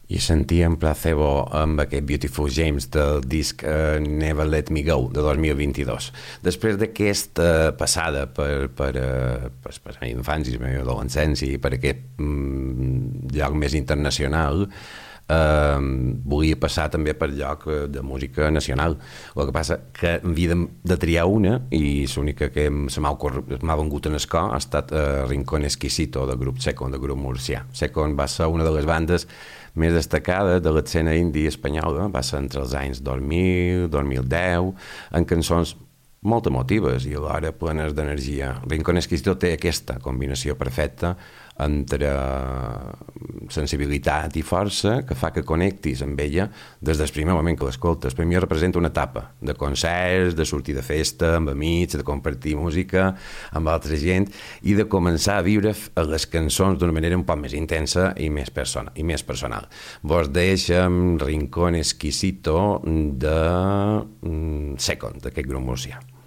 I sentíem Placebo amb aquest Beautiful James del disc Never Let Me Go de 2022. Després d'aquesta passada per la infància, la meva adolescència i per aquest lloc més internacional, volia passar també per lloc de música nacional. El que passa que en havia de triar una i l'única que se m'ha vengut en el cor ha estat Rincón Exquisito del grup Secon, del grup murcià. Secon va ser una de les bandes més destacades de l'escena indie espanyola, va ser entre els anys 2000, 2010, en cançons molt emotives i alhora plenes d'energia. Rincón Exquisito té aquesta combinació perfecta entre sensibilitat i força que fa que connectis amb ella des del primer moment que l'escoltes. Per mi representa una etapa de concerts, de sortir de festa amb amics, de compartir música amb altra gent i de començar a viure les cançons d'una manera un poc més intensa i més personal. Vos deixem Rincón Exquisito de Second, d'aquest grup murcià.